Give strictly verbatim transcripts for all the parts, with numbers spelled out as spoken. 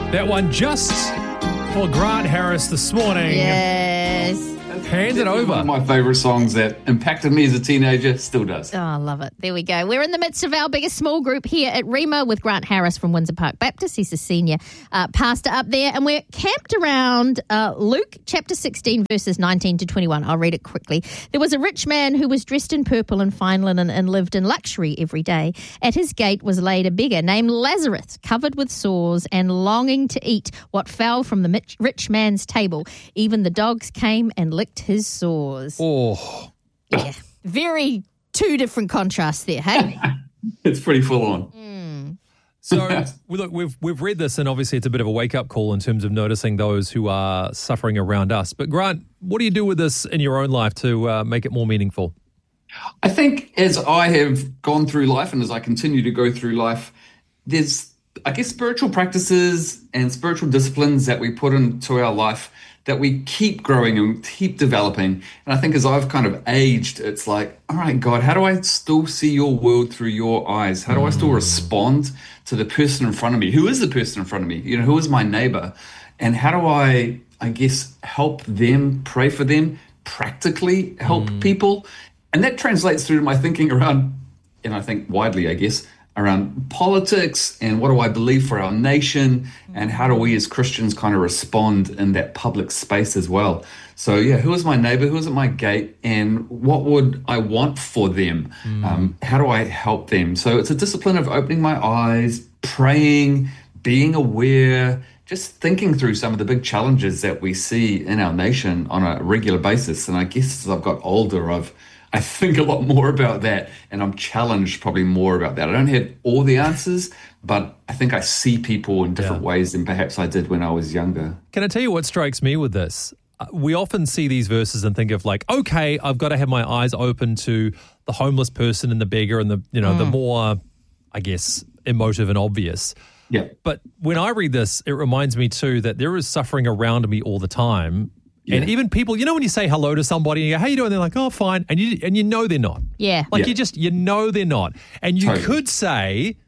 That one just for Grant Harris this morning. Yes. Hand it over. One of my favourite songs that impacted me as a teenager, still does. Oh, I love it. There we go. We're in the midst of our biggest small group here at Rema with Grant Harris from Windsor Park Baptist. He's a senior uh, pastor up there. And we're camped around uh, Luke chapter sixteen, verses nineteen to twenty-one. I'll read it quickly. There was a rich man who was dressed in purple and fine linen and lived in luxury every day. At his gate was laid a beggar named Lazarus, covered with sores and longing to eat what fell from the rich man's table. Even the dogs came and licked his sores. Oh. Yeah. Very two different contrasts there, hey? It's pretty full on. Mm. So, look, we've we've read this, and obviously it's a bit of a wake-up call in terms of noticing those who are suffering around us. But, Grant, what do you do with this in your own life to uh, make it more meaningful? I think as I have gone through life and as I continue to go through life, there's, I guess, spiritual practices and spiritual disciplines that we put into our life that we keep growing and keep developing. And I think as I've kind of aged, it's like, all right, God, how do I still see your world through your eyes? How do I still respond to the person in front of me? Who is the person in front of me? You know, who is my neighbor? And how do I, I guess, help them, pray for them, practically help mm. people? And that translates through to my thinking around, and I think widely, I guess, around politics and what do I believe for our nation and how do we as Christians kind of respond in that public space as well. So, yeah, who is my neighbor? Who is at my gate? And what would I want for them? Mm. Um, how do I help them? So it's a discipline of opening my eyes, praying, being aware, just thinking through some of the big challenges that we see in our nation on a regular basis. And I guess as I've got older, I've I think a lot more about that, and I'm challenged probably more about that. I don't have all the answers, but I think I see people in different yeah. ways than perhaps I did when I was younger. Can I tell you what strikes me with this? We often see these verses and think of like, okay, I've got to have my eyes open to the homeless person and the beggar and the, you know, mm. the more, I guess, emotive and obvious. Yeah. But when I read this, it reminds me too that there is suffering around me all the time. Yeah. And even people, you know, when you say hello to somebody and you go, how you doing? They're like, oh, fine. And you and you know they're not. Yeah. Like yeah. you just, you know they're not. And you totally. could say,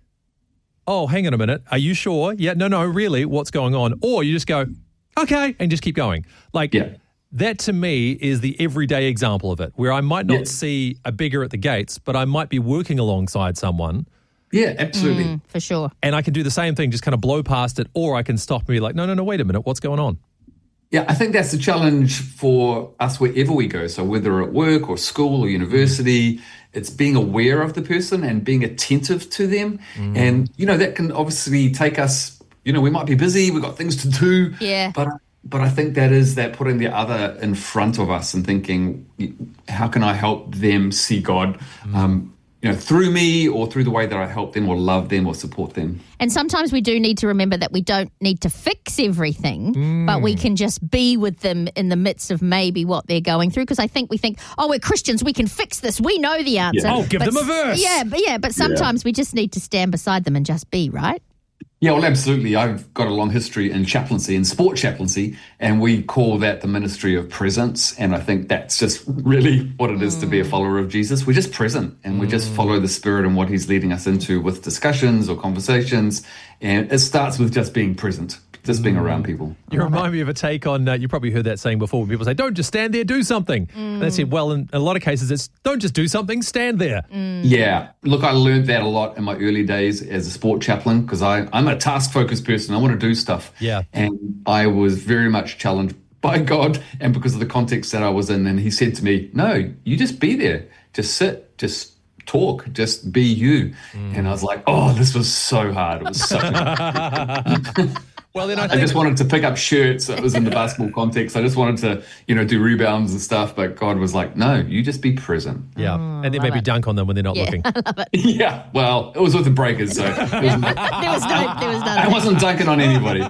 oh, hang on a minute. Are you sure? Yeah, no, no, really, what's going on? Or you just go, okay, and just keep going. Like yeah. that to me is the everyday example of it, where I might not yeah. see a beggar at the gates, but I might be working alongside someone. Yeah, absolutely. Mm, for sure. And I can do the same thing, just kind of blow past it, or I can stop and be like, no, no, no, wait a minute, what's going on? Yeah, I think that's the challenge for us wherever we go. So whether at work or school or university, it's being aware of the person and being attentive to them. Mm. And, you know, that can obviously take us, you know, we might be busy, we've got things to do. Yeah. But but I think that is that putting the other in front of us and thinking, how can I help them see God? Mm. Um you know, through me or through the way that I help them or love them or support them. And sometimes we do need to remember that we don't need to fix everything, mm. but we can just be with them in the midst of maybe what they're going through. Because I think we think, oh, we're Christians, we can fix this. We know the answer. Yeah. Oh, give but, them a verse. Yeah, but, yeah, but sometimes yeah. we just need to stand beside them and just be, right? Yeah, well, absolutely. I've got a long history in chaplaincy, in sport chaplaincy, and we call that the ministry of presence. And I think that's just really what it is mm. to be a follower of Jesus. We're just present and mm. we just follow the Spirit and what he's leading us into with discussions or conversations. And it starts with just being present, just being around people. You remind me of a take on, uh, you probably heard that saying before, when people say, don't just stand there, do something. Mm. And they said, well, in a lot of cases, it's don't just do something, stand there. Mm. Yeah. Look, I learned that a lot in my early days as a sport chaplain because I'm a task-focused person. I want to do stuff. Yeah. And I was very much challenged by God and because of the context that I was in. And he said to me, no, you just be there. Just sit, just talk, just be you. Mm. And I was like, oh, this was so hard. It was such a Well, then I, I think... just wanted to pick up shirts. It was in the basketball context. I just wanted to, you know, do rebounds and stuff. But God was like, no, you just be present. Yeah. Mm, and then maybe it. dunk on them when they're not yeah, looking. I love it. Yeah. Well, it was with the Breakers. So there was no, there was no, there was none. I wasn't dunking on anybody.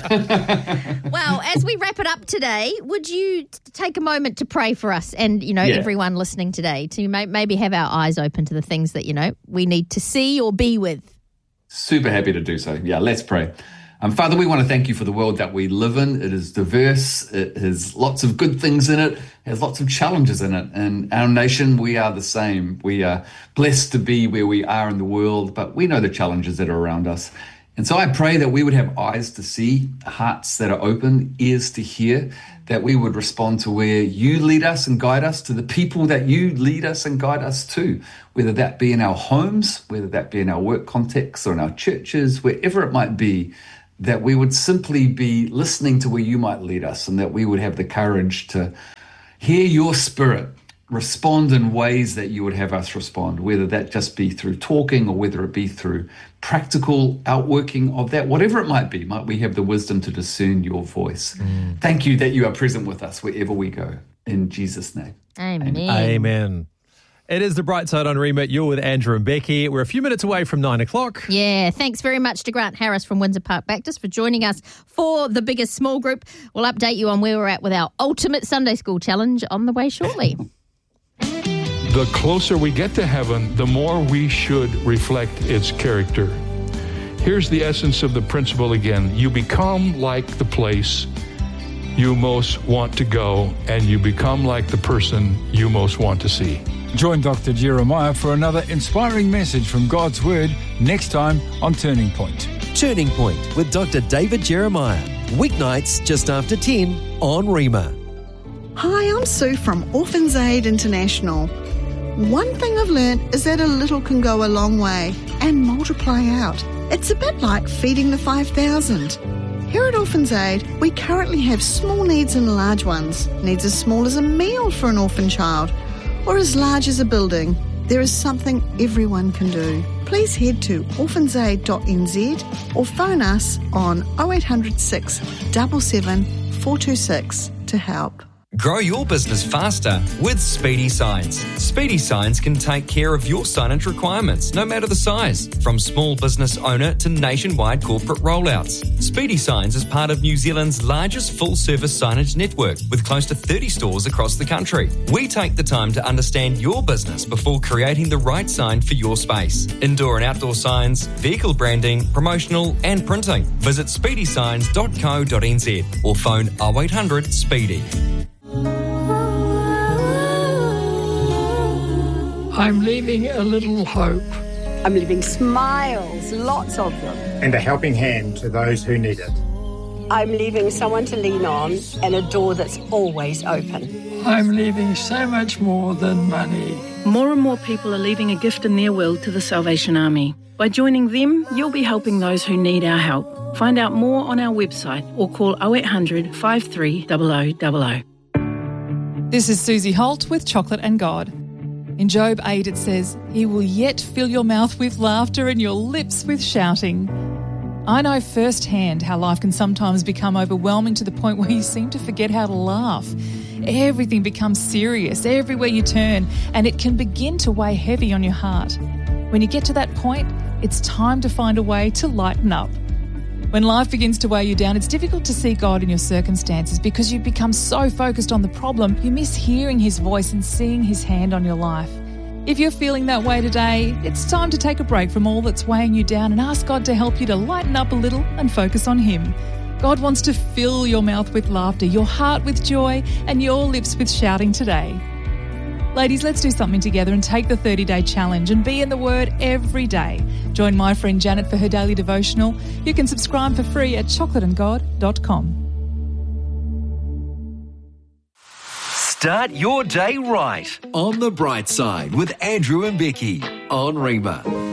Well, as we wrap it up today, would you t- take a moment to pray for us and, you know, yeah. everyone listening today to may- maybe have our eyes open to the things that, you know, we need to see or be with? Super happy to do so. Yeah, let's pray. Um, Father, we want to thank you for the world that we live in. It is diverse. It has lots of good things in it. It has lots of challenges in it. And our nation, we are the same. We are blessed to be where we are in the world, but we know the challenges that are around us. And so I pray that we would have eyes to see, hearts that are open, ears to hear, that we would respond to where you lead us and guide us, to the people that you lead us and guide us to, whether that be in our homes, whether that be in our work context or in our churches, wherever it might be, that we would simply be listening to where you might lead us, and that we would have the courage to hear your Spirit respond in ways that you would have us respond, whether that just be through talking or whether it be through practical outworking of that, whatever it might be. Might we have the wisdom to discern your voice. Mm. Thank you that you are present with us wherever we go. In Jesus' name. Amen. Amen. It is The Bright Side on Remit. You're with Andrew and Becky. We're a few minutes away from nine o'clock. Yeah, thanks very much to Grant Harris from Windsor Park Baptist for joining us for the biggest small group. We'll update you on where we're at with our ultimate Sunday School challenge on the way shortly. The closer we get to heaven, the more we should reflect its character. Here's the essence of the principle again. You become like the place you most want to go, and you become like the person you most want to see. Join Doctor Jeremiah for another inspiring message from God's Word next time on Turning Point. Turning Point with Doctor David Jeremiah. Weeknights just after ten on Rhema. Hi, I'm Sue from Orphans Aid International. One thing I've learned is that a little can go a long way and multiply out. It's a bit like feeding the five thousand. Here at Orphans Aid, we currently have small needs and large ones. Needs as small as a meal for an orphan child, or as large as a building. There is something everyone can do. Please head to orphans aid dot n z or phone us on oh eight hundred six seven seven four two six to help. Grow your business faster with Speedy Signs. Speedy Signs can take care of your signage requirements, no matter the size, from small business owner to nationwide corporate rollouts. Speedy Signs is part of New Zealand's largest full-service signage network, with close to thirty stores across the country. We take the time to understand your business before creating the right sign for your space. Indoor and outdoor signs, vehicle branding, promotional and printing. Visit speedy signs dot co dot n z or phone oh eight hundred SPEEDY. I'm leaving a little hope. I'm leaving smiles, lots of them. And a helping hand to those who need it. I'm leaving someone to lean on and a door that's always open. I'm leaving so much more than money. More and more people are leaving a gift in their will to the Salvation Army. By joining them, you'll be helping those who need our help. Find out more on our website or call oh eight hundred five three zero zero zero zero. This is Susie Holt with Chocolate and God. In Job eight it says, "He will yet fill your mouth with laughter and your lips with shouting." I know firsthand how life can sometimes become overwhelming to the point where you seem to forget how to laugh. Everything becomes serious everywhere you turn, and it can begin to weigh heavy on your heart. When you get to that point, it's time to find a way to lighten up. When life begins to weigh you down, it's difficult to see God in your circumstances because you become so focused on the problem, you miss hearing His voice and seeing His hand on your life. If you're feeling that way today, it's time to take a break from all that's weighing you down and ask God to help you to lighten up a little and focus on Him. God wants to fill your mouth with laughter, your heart with joy, and your lips with shouting today. Ladies, let's do something together and take the thirty-day challenge and be in the Word every day. Join my friend Janet for her daily devotional. You can subscribe for free at chocolate and god dot com. Start your day right on The Bright Side with Andrew and Becky on Rhema.